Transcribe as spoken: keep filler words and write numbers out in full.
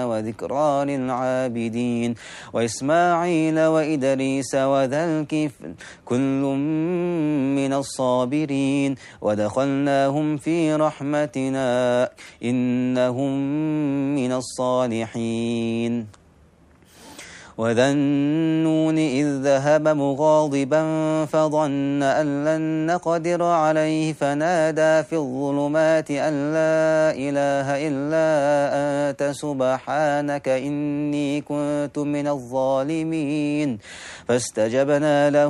وذكرى للعابدين وإسماعيل وإدريس وذا الكفل كل من الصابرين ودخلناهم في رحمتنا إنهم من الصالحين وذا النون إذ ذهب مغاضبا فظن أن لن نقدر عليه فنادى في الظلمات أن لا إله إلا أنت سبحانك إني كنت من الظالمين فاستجبنا له